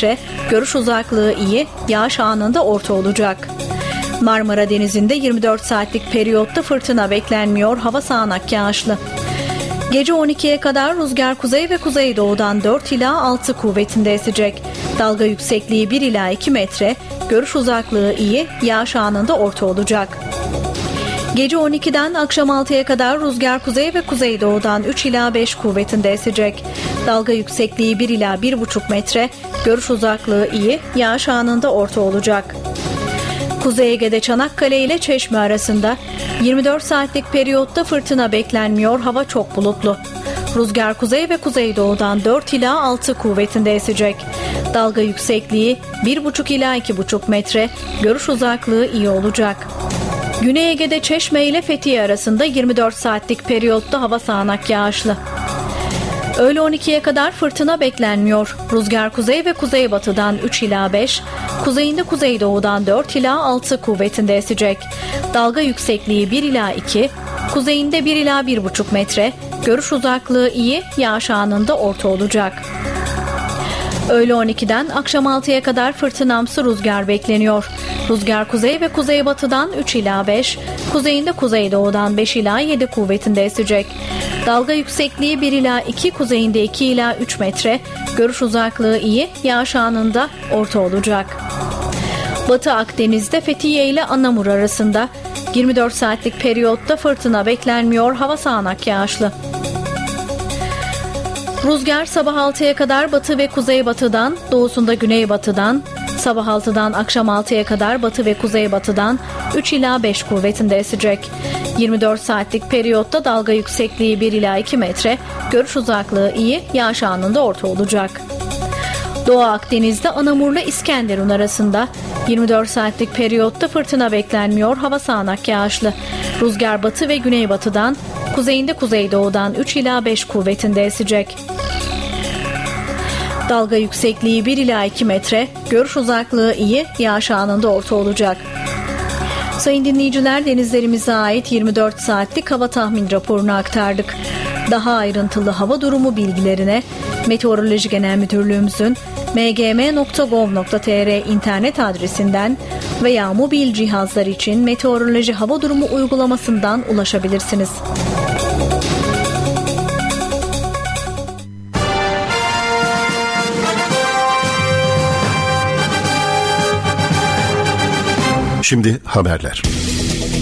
metre, görüş uzaklığı iyi, yağış anında orta olacak. Marmara Denizi'nde 24 saatlik periyotta fırtına beklenmiyor, hava sağanak yağışlı. Gece 12'ye kadar rüzgar kuzey ve kuzeydoğudan 4 ila 6 kuvvetinde esecek. Dalga yüksekliği 1 ila 2 metre, görüş uzaklığı iyi, yağış anında orta olacak. Gece 12'den akşam 6'ya kadar rüzgar kuzey ve kuzeydoğudan 3 ila 5 kuvvetinde esecek. Dalga yüksekliği 1 ila 1,5 metre, görüş uzaklığı iyi, yağış anında orta olacak. Kuzey Ege'de Çanakkale ile Çeşme arasında 24 saatlik periyotta fırtına beklenmiyor, hava çok bulutlu. Rüzgar kuzey ve kuzeydoğudan 4 ila 6 kuvvetinde esecek. Dalga yüksekliği 1,5 ila 2,5 metre, görüş uzaklığı iyi olacak. Güney Ege'de Çeşme ile Fethiye arasında 24 saatlik periyotta hava sağanak yağışlı. Öğle 12'ye kadar fırtına beklenmiyor. Rüzgar kuzey ve kuzeybatıdan 3 ila 5, kuzeyinde kuzeydoğudan 4 ila 6 kuvvetinde esecek. Dalga yüksekliği 1 ila 2, kuzeyinde 1 ila 1,5 metre, görüş uzaklığı iyi, yağış anında orta olacak. Öğle 12'den akşam 6'ya kadar fırtınamsı rüzgar bekleniyor. Rüzgar kuzey ve kuzeybatıdan 3 ila 5, kuzeyinde kuzeydoğudan 5 ila 7 kuvvetinde esecek. Dalga yüksekliği 1 ila 2, kuzeyinde 2 ila 3 metre, görüş uzaklığı iyi, yağış anında orta olacak. Batı Akdeniz'de Fethiye ile Anamur arasında 24 saatlik periyotta fırtına beklenmiyor, hava sağanak yağışlı. Rüzgar sabah 6'ya kadar batı ve kuzeybatıdan, doğusunda güneybatıdan, sabah 6'dan akşam 6'ya kadar batı ve kuzeybatıdan 3 ila 5 kuvvetinde esecek. 24 saatlik periyotta dalga yüksekliği 1 ila 2 metre, görüş uzaklığı iyi, yağış anında orta olacak. Doğu Akdeniz'de Anamur'la İskenderun arasında 24 saatlik periyotta fırtına beklenmiyor, hava sağanak yağışlı. Rüzgar batı ve güneybatıdan, kuzeyinde kuzeydoğudan 3 ila 5 kuvvetinde esecek. Dalga yüksekliği 1 ila 2 metre, görüş uzaklığı iyi, yağış anında orta olacak. Sayın dinleyiciler, denizlerimize ait 24 saatlik hava tahmin raporunu aktardık. Daha ayrıntılı hava durumu bilgilerine Meteoroloji Genel Müdürlüğümüzün mgm.gov.tr internet adresinden veya mobil cihazlar için meteoroloji hava durumu uygulamasından ulaşabilirsiniz. Şimdi haberler.